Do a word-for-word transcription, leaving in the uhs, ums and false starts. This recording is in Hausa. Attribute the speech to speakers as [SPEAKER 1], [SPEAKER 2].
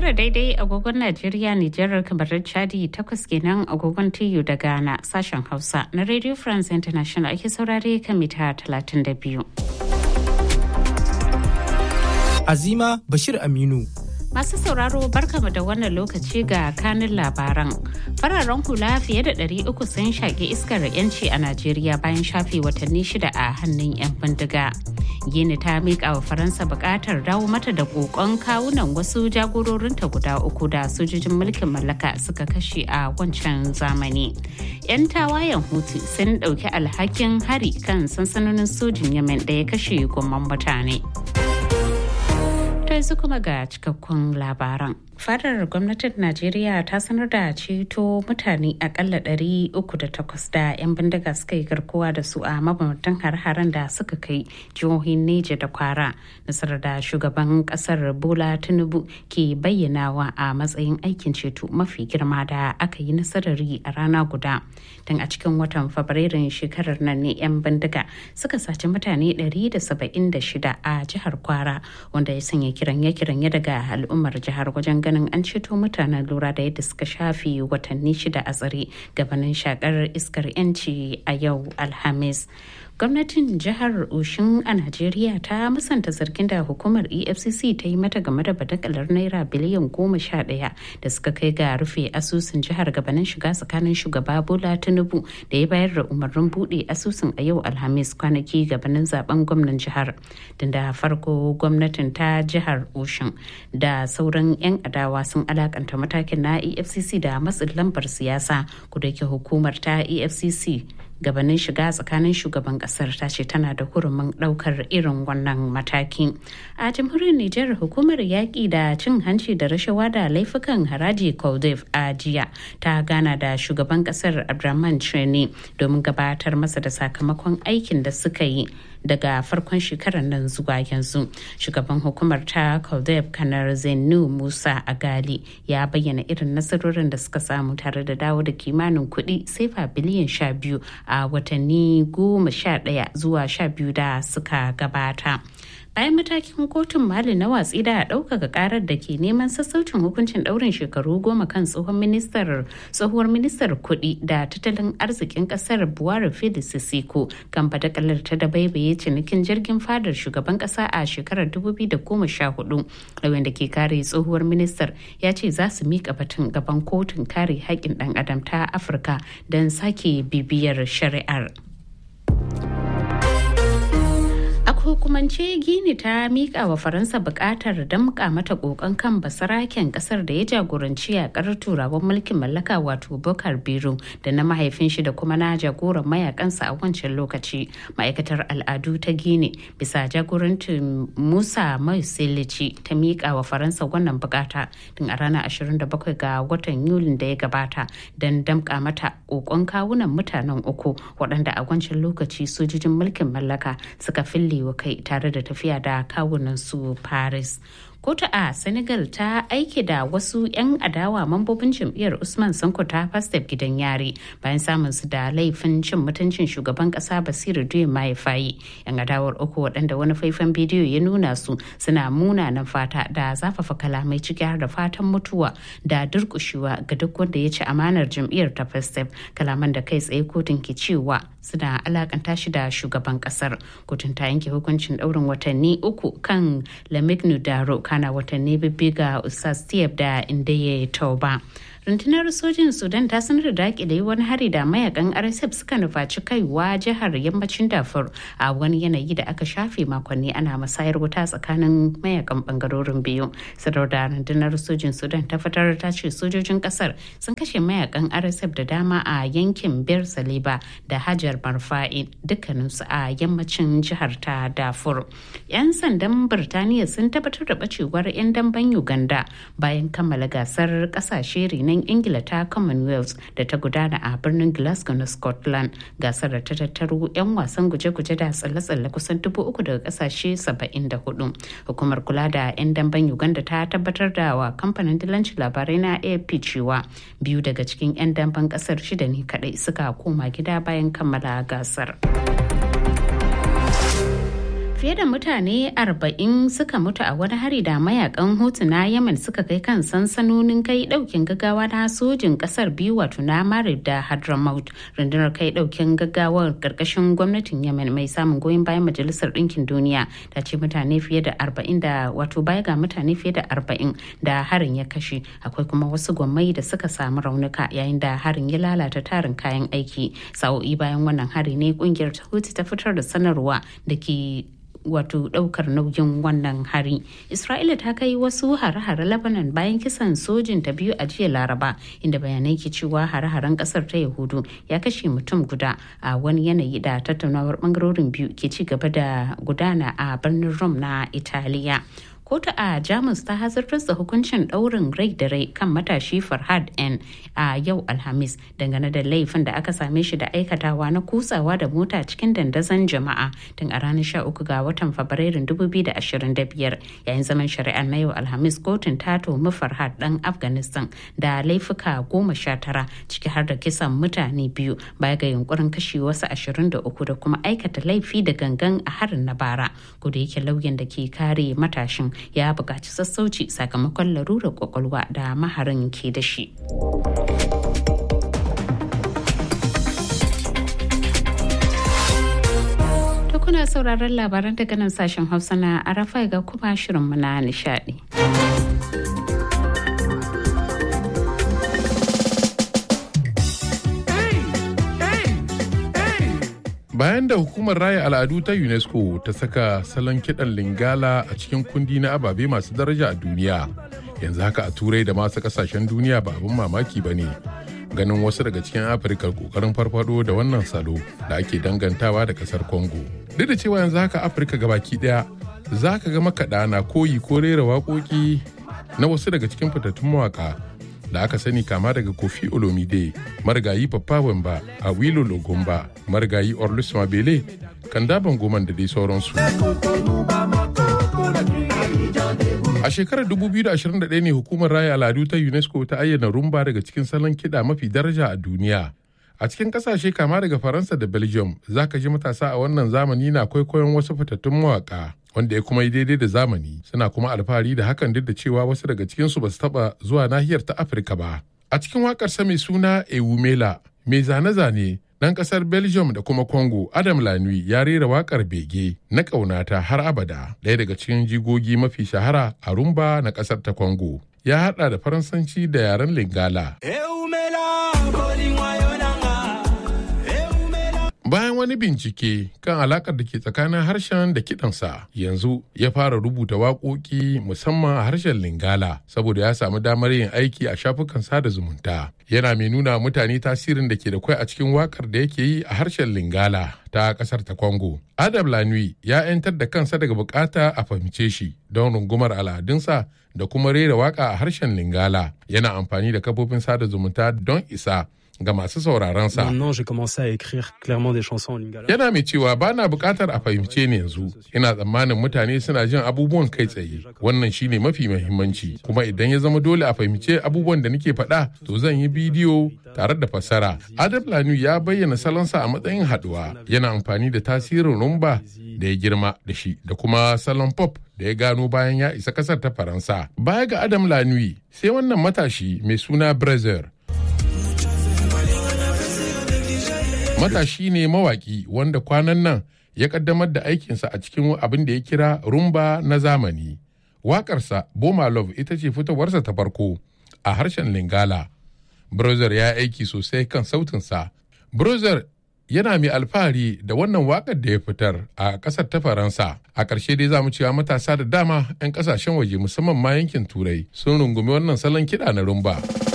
[SPEAKER 1] tara daidai agogon Najeriya, Nijar, kamar Chadi, takwas kenan agogon T U da Ghana. Sashen Hausa na Radio France International ake saurare kan mita talatin da biyu.
[SPEAKER 2] Azima Bashir Aminu.
[SPEAKER 1] Masu sauraro barkama da wannan lokaci ga kanin labaran. Fararen hula fiye da ɗari uku sun shaƙi iskar 'yanci a Najeriya bayan shafe watanni shida a hannun 'yan bindiga. Gini ta miƙa wa Faransa buƙatar dawo mata da ƙoƙon kawunan wasu jagororinta guda uku da sojojin mulkin mallaka suka kashe a wancan zamani. 'Yan tawayen Houthi sun ɗauki alhakin hari kan sansanonin sojin Yemen da ya kashe gomman mutane. Yanzu kuma ga cikakkun labaran. Fadar gwamnatin Najeriya ta sanar da ceto mutane akalla ɗari uku da takwas da 'yan bindiga suka yi garkuwa da su a mabambantan har-haren da suka kai jihohin Neja da Kwara. Nasarar da shugaban kasar Bola Tinubu ke bayyanawa a matsayin aikin ceto mafi girma da aka yi nasarar yi a rana guda. Tun a cikin watan Fabrairun shekarar nan ne 'yan bindiga suka saci mutane ɗari da saba'in da shida a jihar Kwara, wanda ya sanya kiranye-kiranye daga al'ummar jihar wajen ganin an ceto mutanen lura da yadda suka shafe watanni shida a tsare gabanin shakar iskar 'yanci a yau Alhamis. Gwamnatin jihar Oshin a Najeriya ta musanta zargin da hukumar E F C C ta yi mata game da badakalar naira biliyan goma sha ɗaya da suka kai ga rufe asusun jihar gabanin shiga tsakanin shugaba Bola Tinubu da ya bayar da umarnin buɗe asusun a yau Alhamis kwanaki gabanin zaben gwamnan jihar. Tun da farko gwamnatin ta jihar Oshin da sauran 'yan adawa sun alakanta matakin na E F C C da matsin lambar siyasa, kudake hukumar ta E F C C gabanin shiga tsakanin shugaban kasar ta ce tana da hurumin daukar irin wannan mataki. A jamhuriyar Nijar, hukumar yaƙi da cin hanci da rashawa da laifukan haraji Koldef a jiya ta gana da shugaban kasar Abdurrahman Chani domin gabatar masa da sakamakon aikin da suka yi daga farkon shekarar nan zuwa yanzu. Shugaban hukumar ta Koldef Kanar Zainu Musa Agali ya bayyana irin nasarorin da suka samu tare da dawo da kimanin kuɗi sefa biliyan sha biyu a watanni goma sha ɗaya zuwa sha biyu da suka gabata. Bayan matakin kotun Mali na watsi da ɗaukaka karar da ke neman sassaucin hukuncin ɗaurin shekaru goma kan tsohon ministar tsohuwar ministar kuɗi da tattalin arzikin ƙasar Buhari Felix Sisiko kan badakalar ta da baibaye cinikin jirgin fadar shugaban ƙasa a shekarar dubu biyu da goma sha hudu. Lauyan da ke kare tsohuwar ministar ya ce za su miƙa batun gaban kotun kare haƙƙin ɗan adam ta Afirka don sake bibiyar shari'ar. Hukumance Gini ta miƙa wa Faransa buƙatar damƙa mata ƙoƙon kan basaraken ƙasar da ya jagoranci yaƙar turawan mulkin mallaka wato Bokar Biro da na mahaifin shi da kuma na jagoran mayakansa a wancan lokaci. Ma'aikatar al'adu ta Gini bisa jagorancin Musa Mai Silici ta miƙa wa Faransa wannan buƙata tun a ranar ashirin da bakwai ga watan Yulin da ya gabata don damƙa mata ƙoƙon kawunan mutanen uku waɗanda a wancan lokaci sojojin mulkin mallaka suka fille kai tare da tafiya da kawunan su Paris. Kotu a Senegal ta aike da wasu 'yan adawa mambobin jam'iyyar Usman Sanko ta Pastef gidan yari bayan samun su da laifin cin mutuncin shugaban kasa Basiru Diomaye Faye. 'Yan adawar uku waɗanda wani faifan bidiyo ya nuna su suna munanan fata da zafafa kalamai ciki har da fatan mutuwa da durƙushewa ga duk wanda ya ci amanar jam'iyyar ta Pastef, kalaman da kai tsaye kotun ke cewa suna alakanta shi da shugaban kasar. Kotun ta yanke hukuncin ɗaurin watanni uku kan Lamignu Daro kana watanni bibbi ga Ustaz Tiyab da Indeye Tauba. Rundunar sojin Sudan ta sanar da dakile wani hari da mayakan R S F suka nufaci kaiwa jihar yammacin Darfur a wani yanayi da aka shafe makonni ana musayar wuta tsakanin mayakan bangarorin biyu. Sadar da rundunar sojin Sudan ta fitar ta ce sojojin kasar sun kashe mayakan R S F da dama a yankin Bir Saliba da Hajar Marfa'i dukkaninsu a yammacin jihar ta Darfur. 'Yan sandan Birtaniya sun tabbatar da bacewar 'yan damben Uganda bayan kammala gasar kasashe renon Ingila ta Commonwealth da ta gudana a birnin Glasgow na Scotland. Gasar da ta tattaro 'yan wasan guje-guje da tsalle-tsalle kusan dubu uku daga kasashe saba'in da hudu. Hukumar kula da 'yan damben Uganda ta tabbatar da wa kamfanin dillancin labarai na A F P cewa biyu daga cikin 'yan damben kasar shida ne kadai suka koma gida bayan kammala gasar. Fiye da mutane arba'in suka mutu a wani hari da mayakan Hutu na Yemen suka kai kan sansanonin kai daukin gaggawa na sojin kasar biyu wato na Marib da Hadramaut. Rundunar kai daukin gaggawar karkashin gwamnatin Yemen mai samun goyon bayan Majalisar Dinkin Duniya ta ce mutane fiye da arba'in da wato baya ga mutane fiye da arba'in da harin ya kashe. Akwai kuma wasu gwammai da suka samu raunuka yayin da harin ya lalata tarin kayan aiki. Sa'o'i bayan wannan hari ne kungiyar ta Hutu ta fitar da sanarwa da ke wato daukar nauyin wannan hari. Isra'ila ta kai wasu hare-hare Lebanon bayan kisan sojin ta biyu a jiya Laraba, inda bayanai ke cewa hare-haren kasar ta Yahudu ya kashe mutum guda a wani yanayi da tattaunawar bangarorin biyu ke ci gaba da gudana a birnin Rome na Italiya. Kotu a Jamus ta hazartar da hukuncin ɗaurin rai da rai kan matashi Farhad N a yau Alhamis dangane da laifin da aka same shi da aikatawa na kutsawa da mota cikin dandazon jama'a tun a ranar sha uku ga watan Fabrairun dubu biyu da ashirin da biyar. Yayin zaman shari'ar na yau Alhamis, kotun ta tuhumi Farhad ɗan Afghanistan da laifuka goma sha tara ciki har da kisan mutane biyu baya ga yunkurin kashe wasu ashirin da uku da kuma aikata laifi da gangan a harin na bara. Kuda yake lauyan da ke kare matashin ya buƙaci sassauci sakamakon larurar kwakwalwa da maharin ke da shi. Ta kuna sauraron labaran daga nan sashen Hausa na Arafai ga kuma shirinmu na nishadi.
[SPEAKER 3] Bayan da hukumar raya al'adu ta UNESCO ta saka salon kiɗan Lingala a cikin kundi na ababe masu daraja a duniya, yanzu haka a Turai da masu ƙasashen duniya ba abin mamaki ba ne. Ganin wasu daga cikin Afirka ƙoƙarin farfado da wannan salo da ake dangantawa da ƙasar Congo. Duk da cewa yanzu haka Afirka gabaki ɗaya za ka ga makaɗa na koyi ko rera waƙoƙi na wasu daga cikin fitattun mawaƙa da aka sani kama daga Kofi Olomide, marigayi Papa Wemba, Awilo Logomba, marigayi Orlus Mabele, Kanda Bangoman da dai sauransu. A shekarar dubu biyu da ashirin da ɗaya ne hukumar raya al'adu ta UNESCO ta ayyana rumba daga cikin salon kiɗa mafi daraja a duniya. A cikin ƙasashe kama daga Faransa da Belgium, za ka ji matasa a wannan zamani na kwaikwayon wasu fitattun mawaƙa. Wanda ya kuma yi daidai da zamani, suna kuma alfahari da hakan duk da cewa wasu daga cikinsu ba su taɓa zuwa nahiyar ta Afirka ba. A cikin waƙarsa mai suna Ewumela, mai zane-zane ɗan ƙasar Belgium da kuma Congo, Adam Lanui ya rera waƙar bege na ƙaunata har abada, ɗaya daga cikin jigogi mafi shahara a rumba na ƙasar ta Congo. Ya haɗa da Faransanci da yaren Lingala. Bayan wani bincike kan alakar da ke tsakanin harshen da kiɗansa, yanzu ya fara rubuta waƙoƙi musamman a harshen Lingala saboda ya samu damar yin aiki a shafukan sada zumunta. Yana mai nuna mutane tasirin da ke da kwai a cikin waƙar da yake yi a harshen Lingala ta ƙasar ta Congo. Adam Lanui ya 'yantar da kansa daga bukata a fahimce shi don rungumar al'adunsa da kuma rera waƙa a harshen Lingala. Yana amfani da kafofin sada zumunta don isa ga masu sauraronsa. Yana mai cewa ba na bukatar a fahimce ni yanzu. Ina tsammanin mutane suna jin abubuwan kai tsaye. Wannan shine mafi muhimmanci. Kuma idan ya zama dole a fahimce abubuwan da nake faɗa, to zan yi bidiyo tare da fassara. Adam Lanu ya bayyana salonsa a matsayin haɗuwa. Yana amfani da tasirin rumba da ya girma da shi da kuma salon pop da ya gano bayan ya isa ƙasar ta Faransa. Baya ga Adam Lanui, sai wannan matashi mai suna Brezer. Matashi ne mawaki wanda kwanan nan ya kaddamar da aikinsa a cikin abin da ya kira rumba na zamani. Waƙarsa Boma Love ita ce fitowarsa ta farko a harshen Lingala. Brother ya aiki sosai kan sautinsa. Brother yana mai alfahari da wannan waƙar da ya fitar a ƙasar ta Faransa. A ƙarshe dai za mu cewa matasa da dama 'yan ƙasashen waje musamman ma yankin Turai sun rungumi wannan salon kiɗa na rumba.